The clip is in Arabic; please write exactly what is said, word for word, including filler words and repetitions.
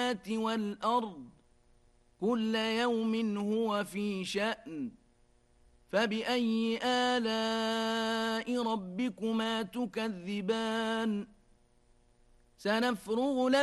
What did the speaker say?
السماوات والأرض كل يوم هو في شأن فبأي آلاء ربكما تكذبان سنفرغ